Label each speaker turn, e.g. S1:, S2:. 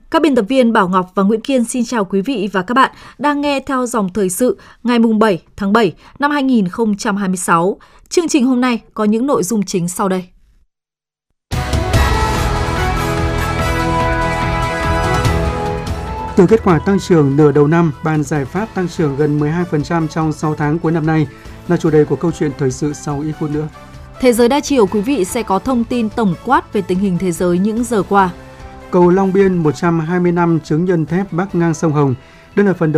S1: Các biên tập viên Bảo Ngọc và Nguyễn Kiên xin chào quý vị và các bạn đang nghe theo dòng thời sự ngày 7 tháng 7 năm 2026. Chương trình hôm nay có những nội dung chính sau đây.
S2: Từ kết quả tăng trưởng nửa đầu năm, bàn giải pháp tăng trưởng gần 12% trong 6 tháng cuối năm nay là chủ đề của câu chuyện thời sự sau ít phút nữa.
S1: Thế giới đa chiều, quý vị sẽ có thông tin tổng quát về tình hình thế giới những giờ qua.
S2: Cầu Long Biên 120 năm chứng nhân thép bắc ngang sông Hồng. Đây là phần